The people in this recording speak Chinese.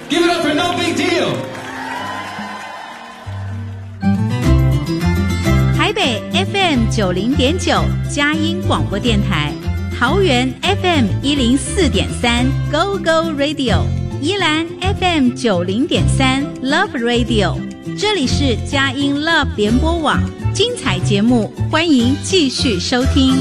Give it up for No Big Deal。 台北 FM90.9 佳音广播电台，桃园 FM104.3 Go Go Radio， 宜兰 FM90.3 Love Radio。这里是佳音 Love 联播网，精彩节目，欢迎继续收听。